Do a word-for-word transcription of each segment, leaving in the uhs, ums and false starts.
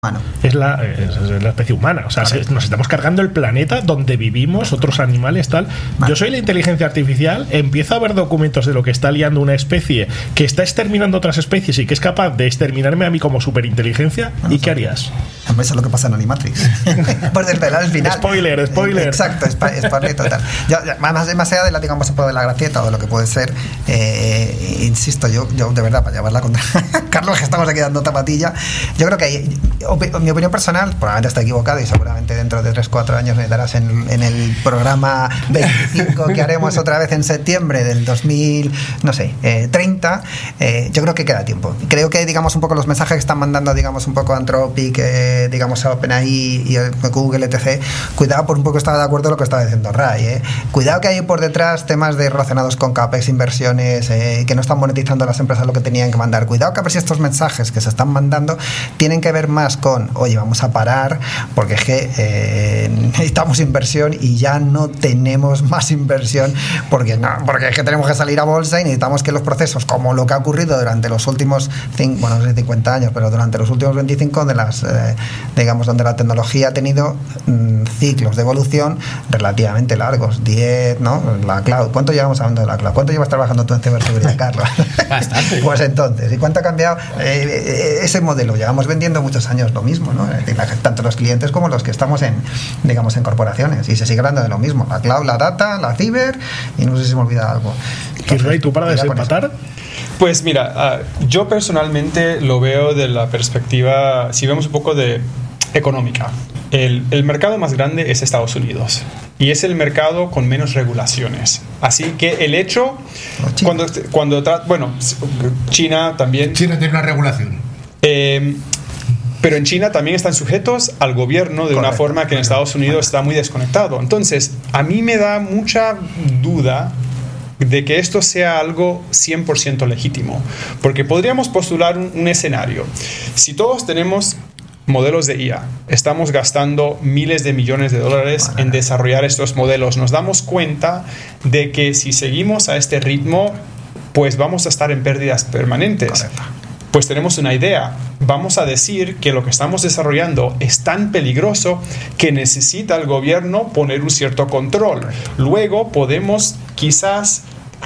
Bueno. Es la, es, es la especie humana. O sea, se, nos estamos cargando el planeta donde vivimos, otros animales, tal. Vale. Yo soy la inteligencia artificial, empiezo a ver documentos de lo que está liando una especie que está exterminando otras especies y que es capaz de exterminarme a mí como superinteligencia. Bueno, ¿y qué harías? Eso es lo que pasa en Animatrix. Por desvelar el final. Spoiler, spoiler. Exacto, spoiler total. Yo, más, más allá de la, digamos, de la gracieta o de lo que puede ser, eh, insisto, yo, yo de verdad, para llevarla contra Carlos, que estamos aquí dando tapatilla, yo creo que hay, mi opinión personal, probablemente está equivocado y seguramente dentro de tres cuatro años me darás en, en el programa veinticinco que haremos otra vez en septiembre del dos mil, no sé, eh, treinta, eh, yo creo que queda tiempo. Creo que, digamos, un poco los mensajes que están mandando, digamos, un poco Anthropic, eh, digamos, a OpenAI y Google, etcétera. Cuidado, por un poco estaba de acuerdo con lo que estaba diciendo Ray, eh. Cuidado que hay por detrás temas de relacionados con CAPEX, inversiones, eh, que no están monetizando las empresas lo que tenían que mandar. Cuidado que a ver si estos mensajes que se están mandando tienen que ver más con, oye, vamos a parar porque es que eh, necesitamos inversión y ya no tenemos más inversión porque no, porque es que tenemos que salir a bolsa y necesitamos que los procesos, como lo que ha ocurrido durante los últimos cinco, bueno, no sé, cincuenta años, pero durante los últimos veinticinco, de las eh, digamos, donde la tecnología ha tenido mmm, ciclos de evolución relativamente largos, diez, ¿no? La cloud, ¿cuánto llevamos hablando de la cloud? ¿Cuánto llevas trabajando tú en ciberseguridad, Carlos? Bastante. Pues entonces, ¿y cuánto ha cambiado eh, ese modelo? Llevamos vendiendo muchos años lo mismo, ¿no? Tanto los clientes como los que estamos en, digamos, en corporaciones, y se sigue hablando de lo mismo, la cloud, la data, la ciber, y no sé si se me olvida algo. Kirray, ¿tú para desempatar? Pues mira, uh, yo personalmente lo veo de la perspectiva, si vemos un poco de económica. El, el mercado más grande es Estados Unidos y es el mercado con menos regulaciones. Así que el hecho, China. cuando, cuando tra- bueno, China también. China tiene una regulación. Eh, Pero en China también están sujetos al gobierno de Correcto. Una forma que en Estados Unidos está muy desconectado. Entonces, a mí me da mucha duda de que esto sea algo cien por ciento legítimo. Porque podríamos postular un, un escenario. Si todos tenemos modelos de I A, estamos gastando miles de millones de dólares en desarrollar estos modelos, nos damos cuenta de que si seguimos a este ritmo, pues vamos a estar en pérdidas permanentes. Correcto. Pues tenemos una idea. Vamos a decir que lo que estamos desarrollando es tan peligroso que necesita el gobierno poner un cierto control. Luego podemos quizás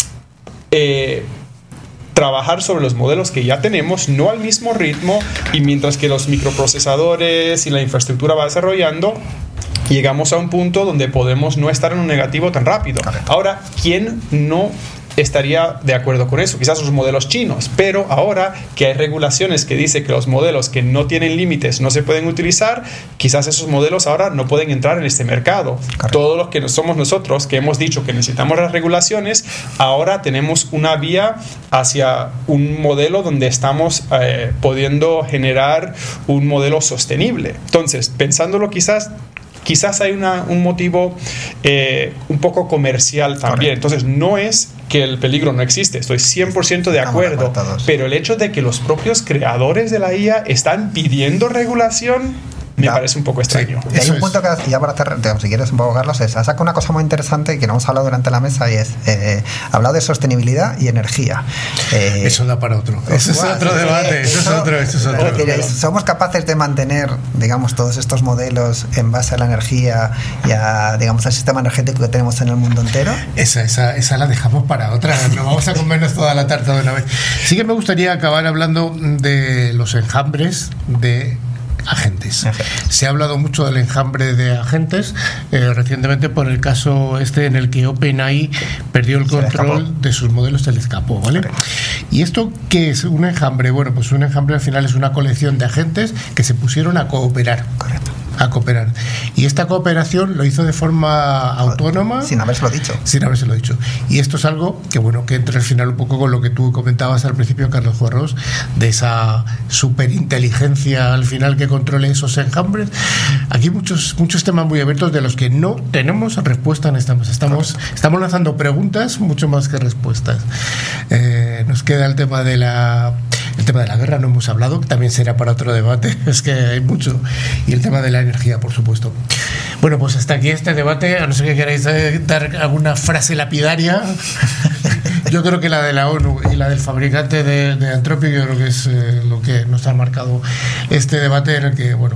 eh, trabajar sobre los modelos que ya tenemos, no al mismo ritmo, y mientras que los microprocesadores y la infraestructura va desarrollando, llegamos a un punto donde podemos no estar en un negativo tan rápido. Ahora, ¿quién no estaría de acuerdo con eso? Quizás los modelos chinos, pero ahora que hay regulaciones que dicen que los modelos que no tienen límites no se pueden utilizar, quizás esos modelos ahora no pueden entrar en este mercado. Correcto. Todos los que somos nosotros que hemos dicho que necesitamos las regulaciones, ahora tenemos una vía hacia un modelo donde estamos eh, pudiendo generar un modelo sostenible. Entonces, pensándolo quizás Quizás hay una, un motivo eh, un poco comercial también. Correcto. Entonces, no es que el peligro no existe, estoy cien por ciento de acuerdo, pero el hecho de que los propios creadores de la I A están pidiendo regulación me ya. parece un poco extraño. Sí, y hay un punto que, y ya para cerrar, digamos, si quieres un poco, Carlos, es, saca una cosa muy interesante que no hemos hablado durante la mesa, y es eh, hablado de sostenibilidad y energía. Eh, eso da para otro. Eso es otro eh, debate. Eso, eso es otro. Eso es otro. Decir, somos capaces de mantener, digamos, todos estos modelos en base a la energía y a, digamos, al sistema energético que tenemos en el mundo entero. Esa, esa, esa la dejamos para otra. No vamos a comernos toda la tarta de una vez. Sí que me gustaría acabar hablando de los enjambres de agentes. Se ha hablado mucho del enjambre de agentes eh, recientemente por el caso este en el que OpenAI perdió el control de sus modelos, se le escapó, ¿vale? Correcto. ¿Y esto qué es? Un enjambre. Bueno, pues un enjambre al final es una colección de agentes que se pusieron a cooperar. Correcto. A cooperar. Y esta cooperación lo hizo de forma autónoma. Sin habérselo dicho. Sin habérselo dicho. Y esto es algo que, bueno, que entra al final un poco con lo que tú comentabas al principio, Carlos Juarros, de esa superinteligencia al final que controle esos enjambres. Aquí muchos, muchos temas muy abiertos de los que no tenemos respuesta en esta mesa. Estamos, estamos lanzando preguntas mucho más que respuestas. Eh, nos queda el tema de la El tema de la guerra no hemos hablado, que también será para otro debate, es que hay mucho. Y el tema de la energía, por supuesto. Bueno, pues hasta aquí este debate, a no ser que queráis dar alguna frase lapidaria. Yo creo que la de la ONU y la del fabricante de, de Anthropic, yo creo que es eh, lo que nos ha marcado este debate en el que, bueno,